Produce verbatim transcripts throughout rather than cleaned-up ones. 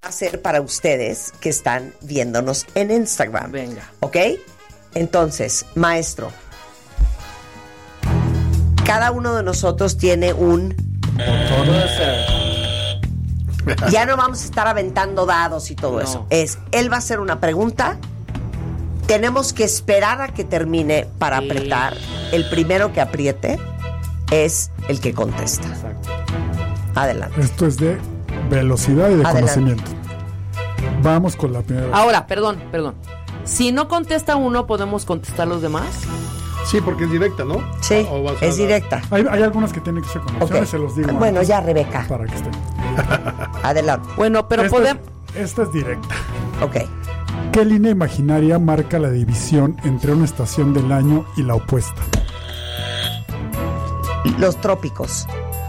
a ser para ustedes que están viéndonos en Instagram. Venga. ¿Ok? Entonces, maestro, cada uno de nosotros tiene un... Ya no vamos a estar aventando dados y todo No. eso. Es, él va a hacer una pregunta. Tenemos que esperar a que termine para Sí. apretar. El primero que apriete es el que contesta. Exacto. Adelante. Esto es de velocidad y de Adelante. conocimiento. Vamos con la primera. Ahora, perdón, perdón. Si no contesta uno, ¿podemos contestar los demás? Sí, porque es directa, ¿no? Sí, O vas a es dar- directa. Hay, hay algunas que tienen que ser con opciones, Ok. se los digo. Bueno, antes ya, Rebeca. Para que estén. Adelante. Bueno, pero esta, podemos... es, esta es directa. Ok. ¿Qué línea imaginaria marca la división entre una estación del año y la opuesta? Los trópicos.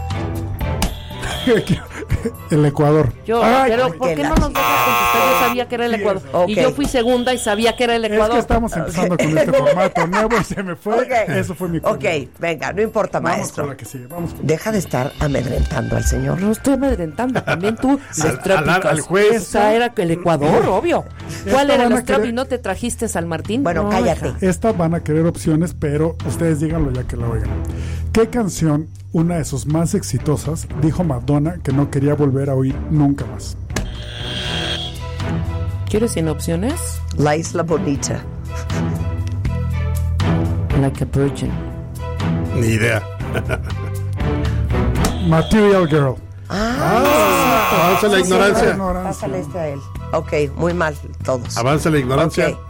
El Ecuador. Yo, Ay, pero ay, ¿por que qué la no nos dejas contestar? Yo sabía que era el Sí, Ecuador. ok. Y yo fui segunda y sabía que era el Es Ecuador. que estamos empezando con este formato nuevo y se me fue. Ok. Eso fue mi culpa. Ok, venga, no importa, Vamos maestro. con la que sigue. Vamos con Deja de estar amedrentando al señor. No estoy amedrentando, también tú. Los Al- trópicos. al juez. O sea, era el Ecuador, obvio. ¿Cuál Esta era van a los trópicos? querer- ¿No te trajiste San Martín? Bueno, No, cállate. hija. Estas van a querer opciones, pero ustedes díganlo ya que la oigan. ¿Qué canción, una de sus más exitosas, dijo Madonna que no quería volver a oír nunca más? ¿Quieres sin opciones? La Isla Bonita. Like a virgin. Ni idea. Material Girl. Ah, Avanza la sí, ignorancia. sí, sí. Pásale este a él. Ok, muy mal todos. Avanza la ignorancia. Ok.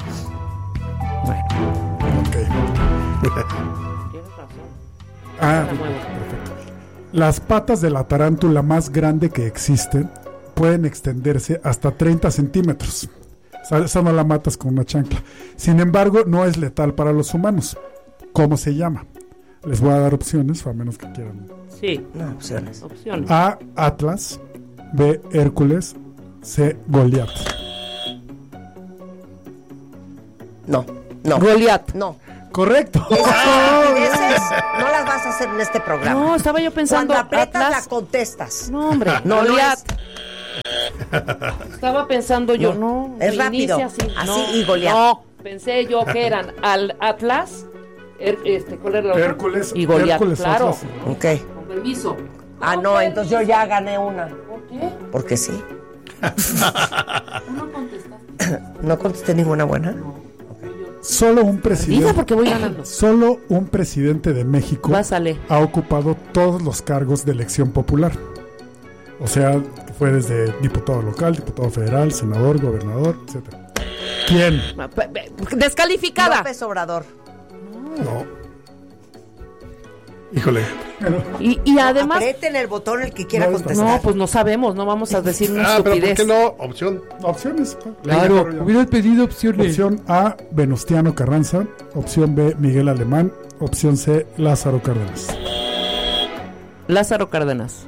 Ok. Tienes razón. Ah, Está bueno. las patas de la tarántula más grande que existe pueden extenderse hasta treinta centímetros. O sea, esa no la matas con una chancla. Sin embargo, no es letal para los humanos. ¿Cómo se llama? Les voy a dar opciones, a menos que quieran. Sí, No, opciones. opciones. A. Atlas. B. Hércules. C. Goliat. No, no. Goliat. No. Correcto. Esas no las vas a hacer en este programa. No, estaba yo pensando. Cuando aprietas Atlas. la contestas. No, hombre. No, no Goliat. es. Estaba pensando yo, no. es se rápido. inicia Así no, y Goliat. No, pensé yo que eran al Atlas, er- este, ¿cuál era la otra? Hércules. Y Goliat, Hércules, claro. Atlas. Ok. Con permiso. Ah, no, entonces yo ya gané una. ¿Por qué? Porque sí. ¿Tú no contestaste? ¿No contesté ninguna buena? Solo un Diga presidente. porque voy ganando. Solo un presidente de México Pásale. ha ocupado todos los cargos de elección popular. O sea, fue desde diputado local, diputado federal, senador, gobernador, etcétera. ¿Quién? Descalificada. López Obrador. No. Híjole. Y, y además. Aprieten el botón el que quiera No, contestar. No, pues no sabemos, no vamos a decir una Ah, pero ¿por estupidez. qué no? Opción. Opciones. Claro, Venga, hubieras pedido opciones. Opción A, Venustiano Carranza. Opción B, Miguel Alemán. Opción C, Lázaro Cárdenas. Lázaro Cárdenas.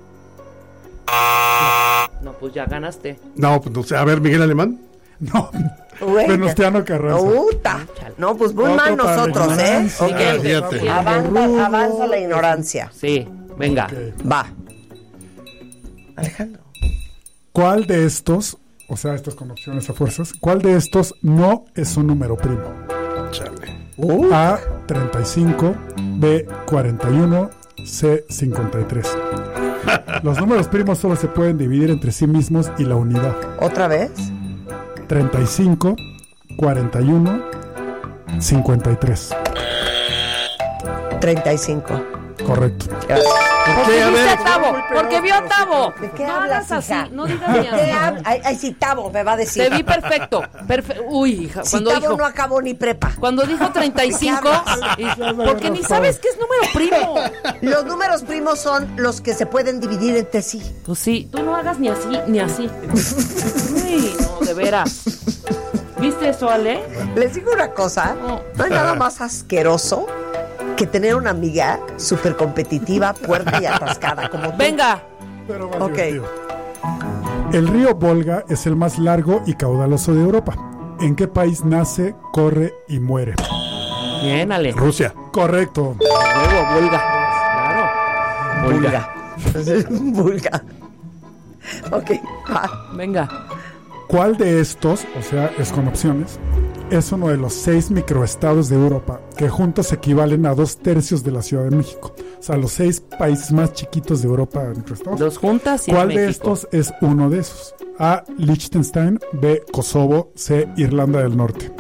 No, pues ya ganaste. No, pues no sé. A ver, Miguel Alemán. No, Güey, Venustiano Carranza. Puta. No, pues muy Otro mal para la nosotros, ¿eh? ignorancia. Ok. Ah, fíjate. Avanza, avanza la ignorancia. Sí, venga. Ok. Va. Alejandro. ¿Cuál de estos, o sea, estos con opciones a fuerzas, cuál de estos no es un número primo? Chale. A, treinta y cinco. B, cuarenta y uno. C, cincuenta y tres. Los números primos solo se pueden dividir entre sí mismos y la unidad. ¿Otra vez? treinta y cinco, cuarenta y uno, cincuenta y tres. treinta y cinco. Correcto. Gracias. Porque qué? A viste ver. a Tavo, porque vio a Tavo. ¿De qué No hablas, hagas hija? así, no digas ni ¿De qué así. hab- Ay, ay, sí, Tavo me va a decir. Te vi perfecto. Perfe- Uy, hija, Si cuando Tavo dijo, no acabó ni prepa. cuando dijo treinta y cinco, y- porque ni sabes qué es número primo. Los números primos son los que se pueden dividir entre sí. Pues sí, tú no hagas ni así, ni así. Uy, no, de veras. ¿Viste eso, Ale? Les digo una cosa, No. no hay nada más asqueroso que tener una amiga súper competitiva, fuerte y atascada como tú. Venga. Pero más Ok. divertido. El río Volga es el más largo y caudaloso de Europa. ¿En qué país nace, corre y muere? Bien, Ale. Rusia. Correcto. Huevo, vulga. Claro. Vulga. Vulga. Ok. Venga. ¿Cuál de estos, o sea, es con opciones, es uno de los seis microestados de Europa que juntos equivalen a dos tercios de la Ciudad de México? O sea, los seis países más chiquitos de Europa microestados. Los juntas y ¿Cuál en de México. estos es uno de esos? A. Liechtenstein, B. Kosovo, C. Irlanda del Norte.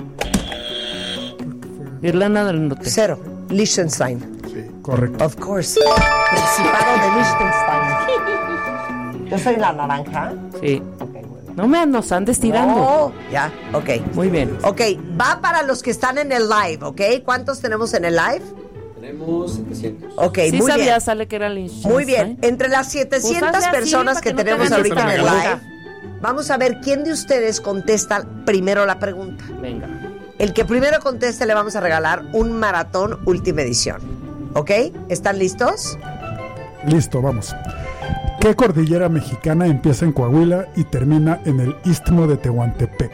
Irlanda del Norte. Cero. Liechtenstein. Correcto. Of course. Principado de Liechtenstein. Yo soy la naranja. Sí. Ok, muy bien. No me nos andes tirando. No, ya, ok. Muy bien. Ok, va para los que están en el live, ¿ok? ¿Cuántos tenemos en el live? Tenemos setecientos. Ok, Sí muy sabía, bien. sale que era Liechtenstein. Muy bien. Entre las setecientas Pues hazle así personas para que que no te tenemos hagan ahorita en el pregunta. live, vamos a ver quién de ustedes contesta primero la pregunta. Venga. El que primero conteste le vamos a regalar un maratón última edición. ¿Ok? ¿Están listos? Listo, vamos. ¿Qué cordillera mexicana empieza en Coahuila y termina en el Istmo de Tehuantepec?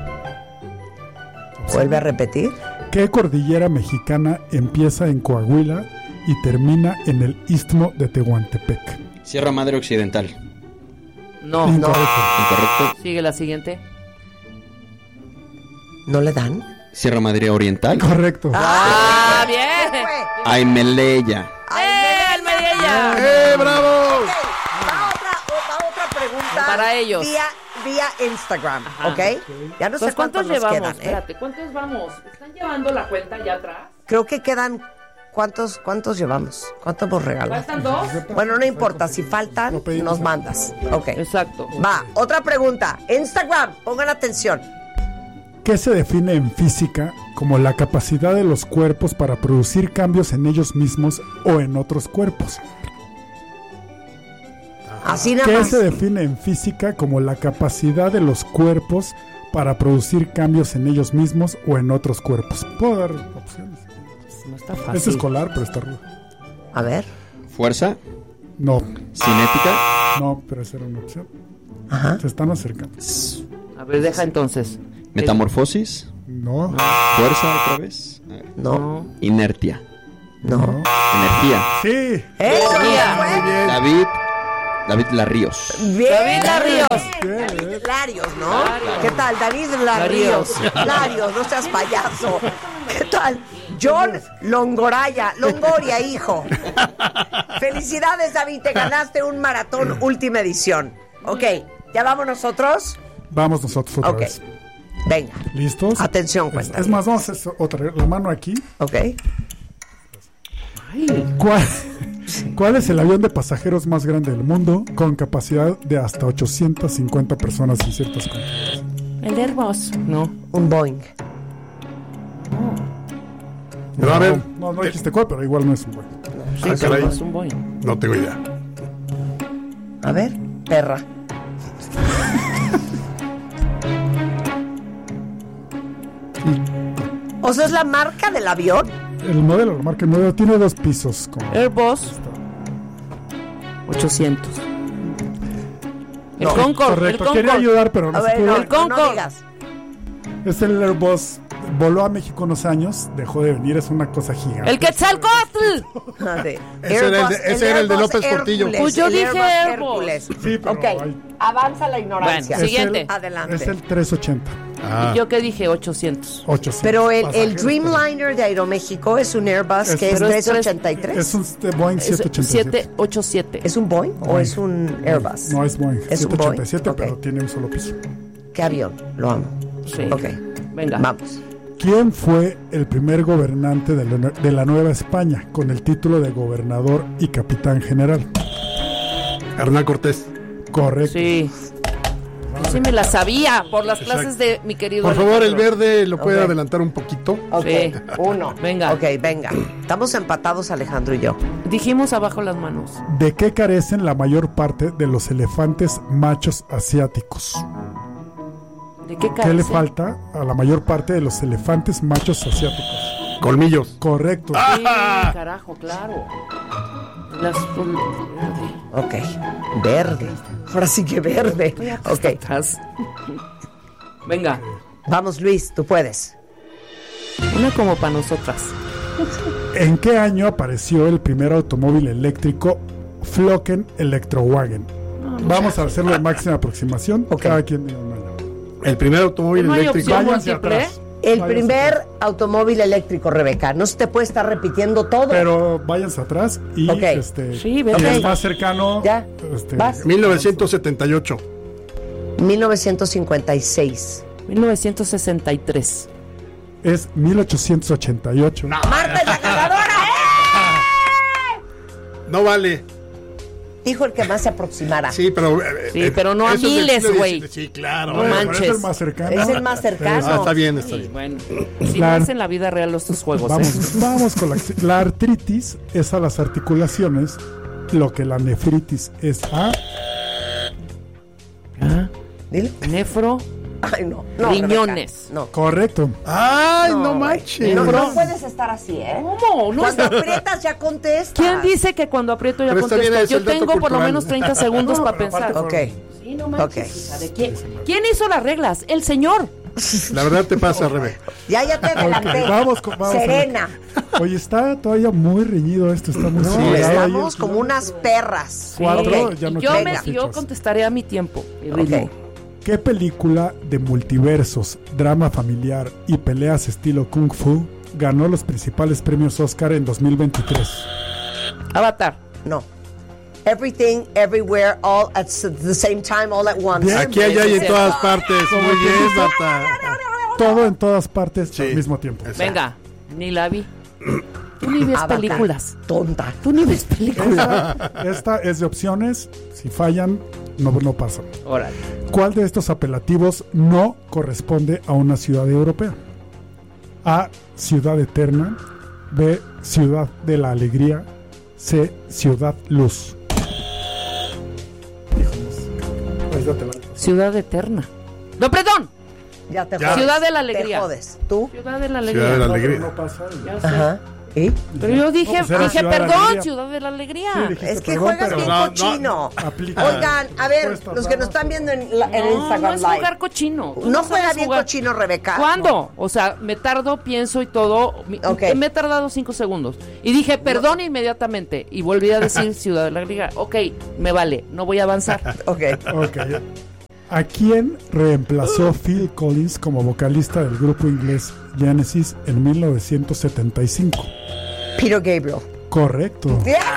Vuelve a repetir. ¿Qué cordillera mexicana empieza en Coahuila y termina en el Istmo de Tehuantepec? Sierra Madre Occidental. No. Incorrecto. Incorrecto. Sigue la siguiente. ¿No le dan? Sierra Madre Oriental. Correcto. ¡Ah, bien! Aimeleya. ¡Eh, el Medella! ¡Eh, bravo! Ok, va otra, va otra pregunta. Para ellos. Vía, vía Instagram, Ajá. ¿ok? Ya no sé Pues, cuántos ¿cuántos nos llevamos? quedan, ¿eh? Espérate, ¿cuántos vamos? ¿Están llevando la cuenta ya atrás? Creo que quedan... ¿Cuántos, cuántos llevamos? ¿Cuántos hemos regalado? ¿Faltan dos? Bueno, no importa. Si faltan, Lo pedimos. nos mandas. Ok. Exacto. Va, otra pregunta. Instagram, pongan atención. ¿Qué se define en física como la capacidad de los cuerpos para producir cambios en ellos mismos o en otros cuerpos? Así nada ¿Qué más. se define en física como la capacidad de los cuerpos para producir cambios en ellos mismos o en otros cuerpos? Puedo dar opciones. No está fácil. Es escolar, pero está rudo. A ver. Fuerza. No, Cinética. no, pero esa era una opción. Ajá. Se están acercando. A ver, deja entonces. Metamorfosis. No, Fuerza otra vez. A ver. No, Inertia. no. no. Energía. Sí. ¡Eso! Mira. fue bien. David. David Larríos. Bien. David Larríos. David Larios, ¿no? Larios. ¿Qué tal? David Larríos. Larios, no seas payaso. ¿Qué tal? John Longoraya. Longoria, hijo. Felicidades, David. Te ganaste un maratón última edición. Ok, ¿ya vamos nosotros? Vamos nosotros otra Ok. vez. Venga. ¿Listos? Atención, Es, cuenta. es más, vamos a hacer otra. La mano aquí. Ok. ¿Cuál, ¿Cuál es el avión de pasajeros más grande del mundo con capacidad de hasta ochocientas cincuenta personas en ciertas condiciones? El Airbus. No. Un Boeing. Pero a ver. No, no dijiste cuál, pero igual no es un buen. Sí, Ah, pero caray. no es un Boeing. No tengo idea. A ver, perra. O sea, es la marca del avión. El modelo, la marca el modelo, tiene dos pisos. Como Airbus. ochocientos. El No, Concorde. correcto, El quería Concorde. ayudar, pero no A se ver, pudo. no, El no Concorde. digas. Es el Airbus. Voló a México unos años, dejó de venir, es una cosa gigante. El Quetzalcóatl. Ah, de- Ese era el de- ese era el de Airbus López Portillo. Hércules, Pues yo el dije Airbus Airbus. Hércules. Sí, pero Ok, hay- avanza la ignorancia. Bueno, siguiente. Es el, Adelante. es el trescientos ochenta. Ah. Yo que dije ochocientos. ochocientos. Pero el, el pasajeros, Dreamliner de Aeroméxico es un Airbus Es- que es pero es trescientos ochenta y tres. Es un este, Boeing Es setecientos ochenta y siete. setecientos ochenta y siete. ¿Es un Boeing o Boeing. es un Airbus? No es Boeing, Es un setecientos ochenta y siete, Boeing, pero ok. tiene un solo piso. ¿Qué avión? Lo amo. Sí. Ok, Venga. vamos. ¿Quién fue el primer gobernante de la, de la Nueva España con el título de gobernador y capitán general? Hernán Cortés. Correcto. Sí. Sí me la sabía por las clases de mi querido Por favor, el Alejandro. verde lo puede Ok. adelantar un poquito. Ok, Sí. uno. Venga. Ok, venga. Estamos empatados, Alejandro y yo. Dijimos abajo las manos. ¿De qué carecen la mayor parte de los elefantes machos asiáticos? ¿De qué ¿Qué le carece? falta a la mayor parte de los elefantes machos asiáticos? Colmillos. Correcto. Sí, carajo, claro. Las... Ok, verde. Ahora sí que verde. Ok, Atrás. Venga, vamos Luis, tú puedes. una como para nosotras. ¿En qué año apareció el primer automóvil eléctrico Flocken Electrowagen? Vamos a hacerlo de máxima aproximación. Ok. Cada quien diga un número. El primer automóvil ¿No hay eléctrico. opción? Váyanse múltiple? atrás. El Váyanse primer atrás. automóvil eléctrico, Rebeca. No se te puede estar repitiendo todo. Pero váyanse atrás y Ok. este, Sí, el vete. más cercano. Ya. este, Vas. mil novecientos setenta y ocho. mil novecientos cincuenta y seis. mil novecientos sesenta y tres. Es mil ochocientos ochenta y ocho. ¡Marta es la ganadora! ¡Eh! No vale. Dijo el que más se aproximara. Sí, pero. eh, Sí, eh, pero no a eso es del miles, siglo güey. diecinueve. Sí, claro. No eh. Pero manches. es el más cercano. Es el más cercano. Ah, está bien, está Sí, bien. bueno. Si Claro. no es en la vida real estos juegos, Vamos, ¿eh? vamos con la, la artritis es a las articulaciones, lo que la nefritis es a Ah, Dile. nefro. Ay, no. no Riñones. Rebeca, no. correcto. Ay, no, güey. manches. No, Nefro. no puedes estar así, ¿eh? ¿Cómo? No Cuando está- aprietas ya contestas. ¿Quién dice que cuando aprieto ya Pero está bien, contesto? es yo el dato tengo por lo cultural. menos treinta segundos No, para pero aparte pensar. Ok. Sí, no manches. Ok. hija, ¿de quién? ¿Quién hizo las reglas? El señor. La verdad te pasa, Rebe. Ya, ya te adelanté. Ok, vamos con- vamos a ver. Serena. Oye, está todavía muy reñido esto, está muy No, cerrado ahí estamos el como kilómetro. unas perras. Cuatro, Ok. ya no yo, tengo me, las yo fichas. contestaré a mi tiempo y ritmo. Ok. ¿Qué película de multiversos, drama familiar y peleas estilo Kung Fu ganó los principales premios Oscar en dos mil veintitrés? Avatar. No. Everything, everywhere, all at s- the same time, all at once. Bien. Aquí, allá y en todas partes. Muy bien, Marta. Todo en todas partes Sí. al mismo tiempo. Venga, ni la vi. Tú ni ves Avatar. películas. Tonta. Tú ni ves películas. Esta, esta es de opciones, si fallan, no, no pasan. Órale. ¿Cuál de estos apelativos no corresponde a una ciudad europea? A. Ciudad Eterna. B. Ciudad de la Alegría. C. Ciudad Luz. Ciudad Eterna. No, perdón. Ya te Ya. jodes. Ciudad de la Alegría. Te jodes. ¿Tú? Ciudad de la Ciudad de Alegría. la Alegría. No pasa. Ya sé. Ajá. ¿Y? Pero yo dije, No, pues era dije, Ciudad de la perdón, Alegría. Ciudad de la Alegría. Sí, dijiste, Es que perdón, juegas pero bien no, no, cochino. aplica. Oigan, a ver, Respuesta, los que nos vamos. están viendo en, la- en No, Instagram no es Live. jugar cochino. Tú No juega sabes bien jugar. cochino, Rebeca. ¿Cuándo? O sea, me tardo, pienso y todo. Mi- Ok. Me he tardado cinco segundos. Y dije, perdón inmediatamente. Y volví a decir Ciudad de la Alegría. Ok, me vale, no voy a avanzar. Ok. Ok. ¿A quién reemplazó Phil Collins como vocalista del grupo inglés Genesis en mil novecientos setenta y cinco? Peter Gabriel. Correcto.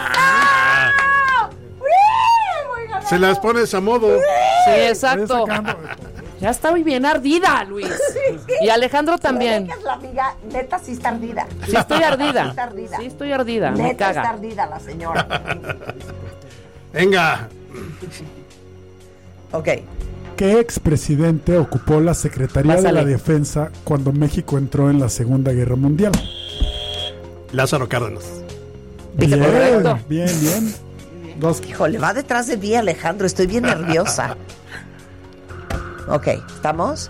Se las pones a modo. Sí, Estoy exacto. sacando- Ya estoy bien ardida, Luis. Y Alejandro también. Rebeca es la amiga, neta sí está ardida. Sí estoy ardida. Sí está ardida. Sí estoy ardida. Me Neta está caga. ardida la señora. Venga. Ok. ¿Qué expresidente ocupó la Secretaría de Pásale. la Defensa cuando México entró en la Segunda Guerra Mundial? Lázaro Cárdenas. Dije Bien, correcto. bien, bien. Dos. Híjole, va detrás de mí Alejandro, estoy bien nerviosa. Ok, ¿estamos?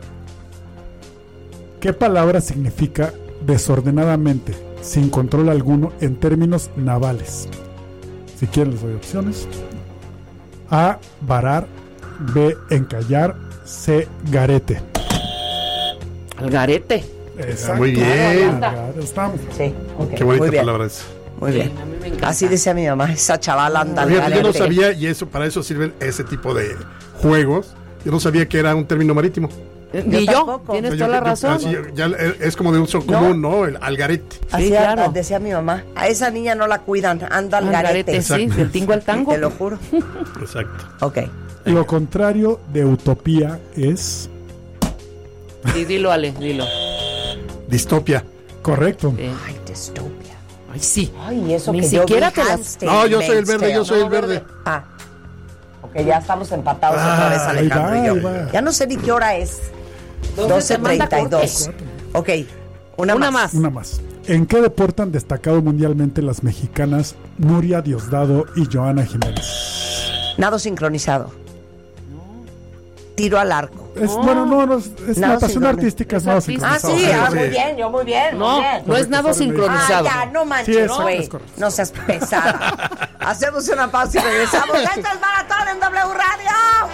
¿Qué palabra significa desordenadamente, sin control alguno, en términos navales? Si quieren les doy opciones. A. Varar. B. Encallar. C. Garete. El garete. Exacto. Muy bien. Garete, estamos. Sí, ok. Qué muy bonita bien, palabra es. muy bien. A mí me encanta. Así decía mi mamá, esa chavala anda al Fíjate, yo no garete. sabía, y eso para eso sirven ese tipo de juegos. Yo no sabía que era un término marítimo. Ni yo, tampoco. tienes Yo- toda la yo- razón. así, ya es como de uso común, ¿no? El algarete. Así Sí, anda- claro. decía mi mamá. A esa niña no la cuidan, anda al Al garete. garete, sí, Exacto. del tingo al tango. Te lo juro. Exacto. Ok. Lo contrario de utopía es... Sí, dilo, Ale, dilo. Distopia. Correcto. Eh, Ay, distopia. Ay, sí. Ay, eso Ni que siquiera yo vi te las- Handmaid's No, yo soy el verde, yo soy el Tale. verde. Ah. Ok, ya estamos empatados otra vez, ahí Alejandro va, y yo. ahí va. Ya no sé ni qué hora es. Entonces te manda doce treinta y dos. Ok, una, Una más. más. Una más. ¿En qué deporte han destacado mundialmente las mexicanas Nuria Diosdado y Joana Jiménez? Nado sincronizado. Tiro al arco. Es, No. Bueno, no, no, es, es Nado natación sincronizado. artística, es Es nado artística. Ah, sincronizado. sí, sí, ah, sí. muy bien, yo muy bien, No, muy bien. no es nado Correcto, sincronizado. Ah, ya, no Sí, manches, exacto, güey. es correcto. No seas pesada. Hacemos una pausa y regresamos. Esto es Maratón en W Radio.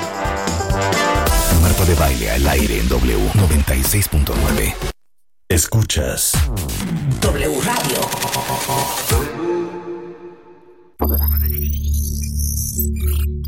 Marta de Baile al aire en W noventa y seis punto nueve. Escuchas W Radio.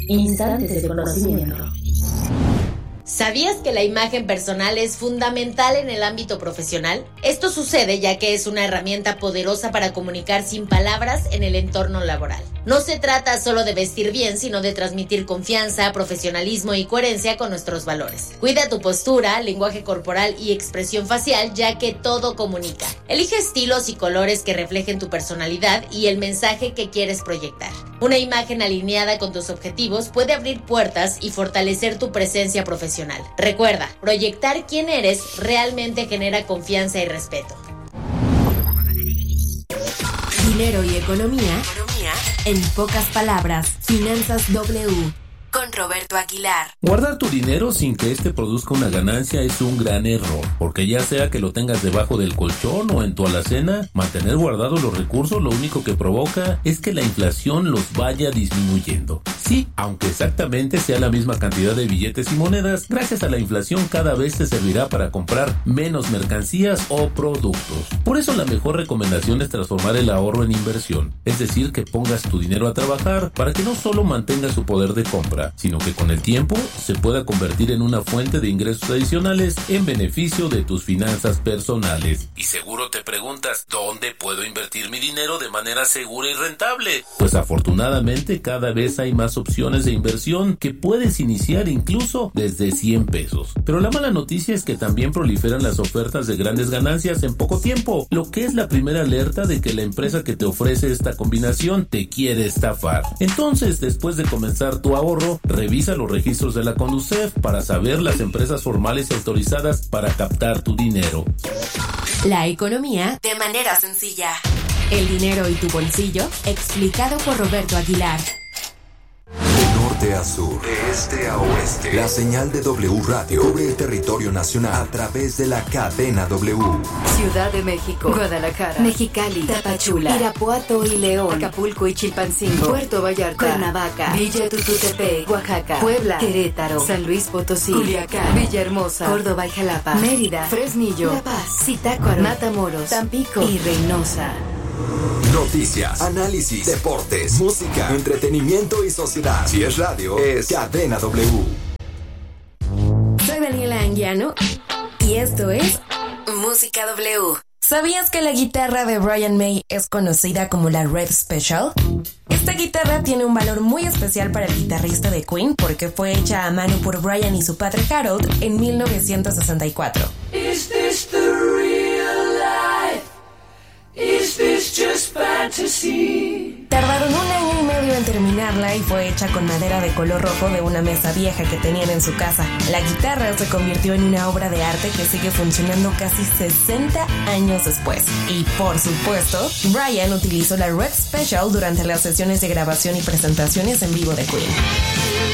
Instantes de conocimiento. ¿Sabías que la imagen personal es fundamental en el ámbito profesional? Esto sucede ya que es una herramienta poderosa para comunicar sin palabras en el entorno laboral. No se trata solo de vestir bien, sino de transmitir confianza, profesionalismo y coherencia con nuestros valores. Cuida tu postura, lenguaje corporal y expresión facial, ya que todo comunica. Elige estilos y colores que reflejen tu personalidad y el mensaje que quieres proyectar. Una imagen alineada con tus objetivos puede abrir puertas y fortalecer tu presencia profesional. Recuerda, proyectar quién eres realmente genera confianza y respeto. Dinero y economía, economía en pocas palabras. Finanzas W con Roberto Aguilar. Guardar tu dinero sin que este produzca una ganancia es un gran error, porque ya sea que lo tengas debajo del colchón o en tu alacena, mantener guardados los recursos lo único que provoca es que la inflación los vaya disminuyendo. Sí, aunque exactamente sea la misma cantidad de billetes y monedas, gracias a la inflación cada vez te servirá para comprar menos mercancías o productos. Por eso la mejor recomendación es transformar el ahorro en inversión, es decir, que pongas tu dinero a trabajar para que no solo mantenga su poder de compra, sino que con el tiempo se pueda convertir en una fuente de ingresos adicionales en beneficio de tus finanzas personales. Y seguro te preguntas, ¿dónde puedo invertir mi dinero de manera segura y rentable? Pues afortunadamente cada vez hay más opciones de inversión que puedes iniciar incluso desde cien pesos. Pero la mala noticia es que también proliferan las ofertas de grandes ganancias en poco tiempo, lo que es la primera alerta de que la empresa que te ofrece esta combinación te quiere estafar. Entonces, después de comenzar tu ahorro, revisa los registros de la Conducef para saber las empresas formales y autorizadas para captar tu dinero. La economía de manera sencilla. El dinero y tu bolsillo, explicado por Roberto Aguilar. De norte a sur, de este a oeste, la señal de W Radio cubre el territorio nacional a través de la cadena W. Ciudad de México, Guadalajara, Mexicali, Tapachula, Irapuato y León, Acapulco y Chilpancingo, Puerto Vallarta, Cuernavaca, Villa Tututepec, Oaxaca, Puebla, Querétaro, San Luis Potosí, Culiacán, Villahermosa, Córdoba y Jalapa, Mérida, Fresnillo, La Paz, Zitácuaro, Matamoros, Tampico y Reynosa. Noticias, análisis, deportes, música, entretenimiento y sociedad. Si es radio, es Cadena W. Soy Daniela Anguiano y esto es Música W. ¿Sabías que la guitarra de Brian May es conocida como la Red Special? Esta guitarra tiene un valor muy especial para el guitarrista de Queen porque fue hecha a mano por Brian y su padre Harold en mil novecientos sesenta y cuatro. Is this the real life? Is this just fantasy? Tardaron un año y medio en terminarla y fue hecha con madera de color rojo de una mesa vieja que tenían en su casa. La guitarra se convirtió en una obra de arte que sigue funcionando casi sesenta años después. Y por supuesto, Brian utilizó la Red Special durante las sesiones de grabación y presentaciones en vivo de Queen.